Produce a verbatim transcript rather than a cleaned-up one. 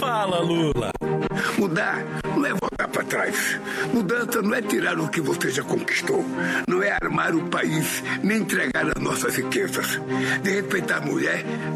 Fala, Lula. Mudar não é voltar para trás. Mudança não é tirar o que você já conquistou. Não é armar o país, nem entregar as nossas riquezas. De respeitar a mulher,